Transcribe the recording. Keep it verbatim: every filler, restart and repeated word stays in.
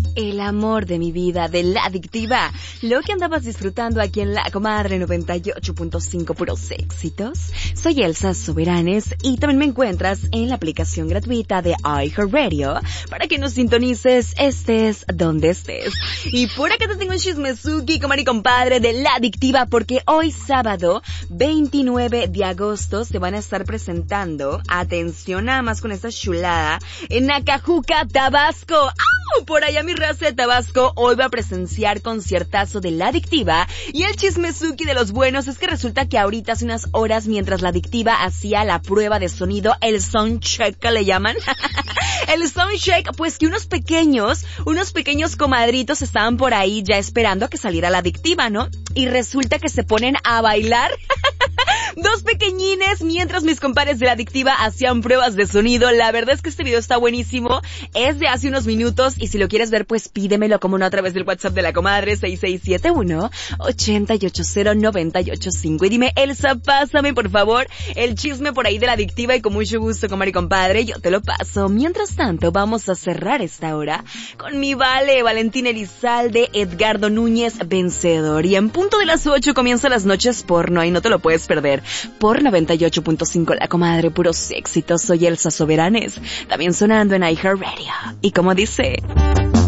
El amor de mi vida, de La Adictiva. Lo que andabas disfrutando aquí en La Comadre noventa y ocho punto cinco, puros éxitos. Soy Elsa Soberanes y también me encuentras en la aplicación gratuita de iHeartRadio para que nos sintonices, estés donde estés. Y por acá te tengo un chismezuki, comadre y compadre, de La Adictiva, porque hoy sábado veintinueve de agosto se van a estar presentando, atención nada más con esta chulada, en Acajuca, Tabasco. ¡Au! Por allá mi raza de Tabasco hoy va a presenciar conciertazo de La Adictiva, y el chismezuki de los buenos es que resulta que ahorita hace unas horas, mientras La Adictiva hacía la prueba de sonido, el soundcheck que le llaman, el soundcheck, pues que unos pequeños, unos pequeños comadritos estaban por ahí ya esperando a que saliera La Adictiva, ¿no? Y resulta que se ponen a bailar dos pequeñines mientras mis compadres de La Adictiva hacían pruebas de sonido. La verdad es que este video está buenísimo, es de hace unos minutos, y si lo quieres ver, pues pídemelo como no a través del WhatsApp de la comadre seis seis siete uno, ocho ocho cero, nueve ocho cinco. Y dime, Elsa, pásame por favor el chisme por ahí de La Adictiva, y con mucho gusto, comadre y compadre, yo te lo paso. Mientras tanto, vamos a cerrar esta hora con mi vale, Valentín Elizalde, Edgardo Núñez, Vencedor. Y en punto de las ocho comienza Las Noches Porno, y no te lo puedes perder por noventa y ocho punto cinco, la comadre, puros éxitos. Soy Elsa Soberanes, también sonando en iHeartRadio. Y como dice...